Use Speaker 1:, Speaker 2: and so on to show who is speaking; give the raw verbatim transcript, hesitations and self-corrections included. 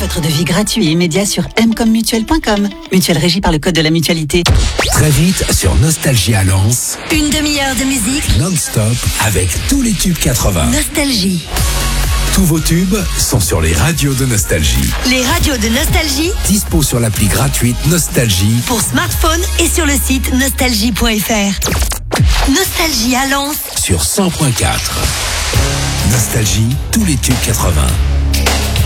Speaker 1: quatre de vie gratuit et immédiat sur m comme mutuelle point com. Mutuelle régie par le code de la mutualité.
Speaker 2: Très vite sur Nostalgie à Lens.
Speaker 3: Une demi-heure de musique
Speaker 2: Non-stop avec tous les tubes quatre-vingts.
Speaker 3: Nostalgie.
Speaker 2: Tous vos tubes sont sur les radios de Nostalgie.
Speaker 3: Les radios de Nostalgie.
Speaker 2: Dispo sur l'appli gratuite Nostalgie.
Speaker 3: Pour smartphone et sur le site nostalgie point f r. Nostalgie à Lens.
Speaker 2: Sur cent point quatre. Nostalgie, tous les tubes quatre-vingts.